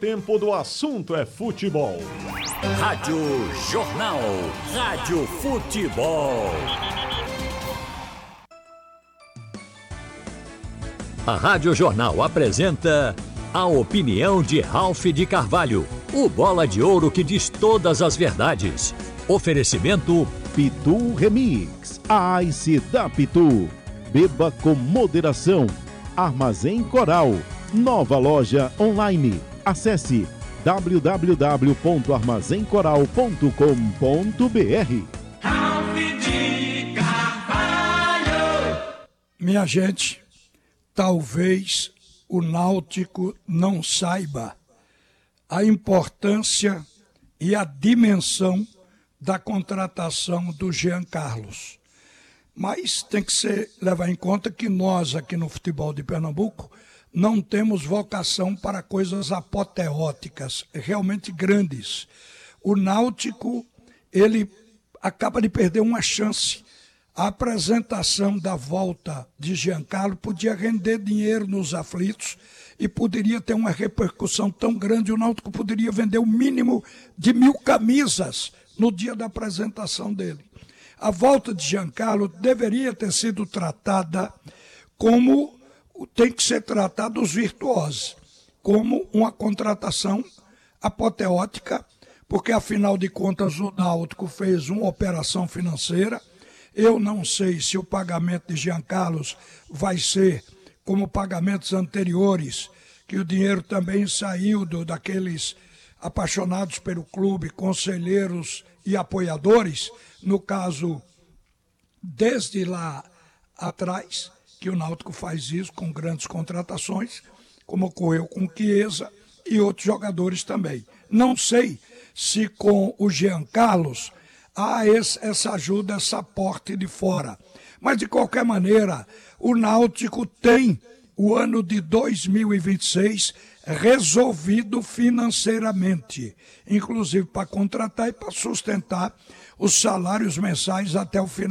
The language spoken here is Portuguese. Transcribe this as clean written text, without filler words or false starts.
tempo do assunto é futebol. Rádio Jornal. Rádio Futebol. A Rádio Jornal apresenta a opinião de Ralph de Carvalho, o bola de ouro que diz todas as verdades. Oferecimento Pitu Remix, a Ice da Pitu. Beba com moderação. Armazém Coral, nova loja online. Acesse www.armazencoral.com.br. Ralph de Carvalho. Minha gente, talvez o Náutico não saiba a importância e a dimensão da contratação do Jean Carlos. Mas tem que levar em conta que nós aqui no futebol de Pernambuco não temos vocação para coisas apoteóticas, realmente grandes. O Náutico, ele acaba de perder uma chance. A apresentação da volta de Jean Carlos podia render dinheiro nos aflitos e poderia ter uma repercussão tão grande, o Náutico poderia vender o mínimo de 1.000 camisas no dia da apresentação dele. A volta de Jean Carlos deveria ter sido tratada como tem que ser tratada os virtuosos, como uma contratação apoteótica, porque afinal de contas o Náutico fez uma operação financeira. Eu não sei se o pagamento de Jean Carlos vai ser como pagamentos anteriores, que o dinheiro também saiu daqueles apaixonados pelo clube, conselheiros e apoiadores, no caso, desde lá atrás, que o Náutico faz isso com grandes contratações, como ocorreu com Chiesa e outros jogadores também. Não sei se com o Jean Carlos há essa ajuda, esse aporte de fora. Mas, de qualquer maneira, o Náutico tem o ano de 2026 resolvido financeiramente, inclusive para contratar e para sustentar os salários mensais até o final